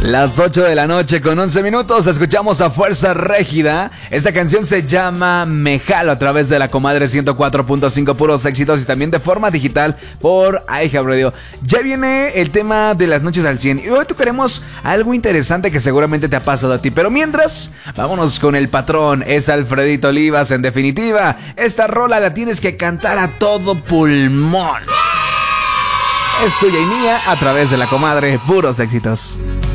Las 8 de la noche con 11 minutos escuchamos a Fuerza Régida. Esta canción se llama Me Jalo a través de la Comadre 104.5 puros éxitos y también de forma digital por iHeartRadio. Ya viene el tema de las noches al 100 y hoy tocaremos algo interesante que seguramente te ha pasado a ti. Pero mientras, vámonos con el patrón, es Alfredito Olivas. En definitiva, esta rola la tienes que cantar a todo pulmón. Es tuya y mía a través de la Comadre puros éxitos.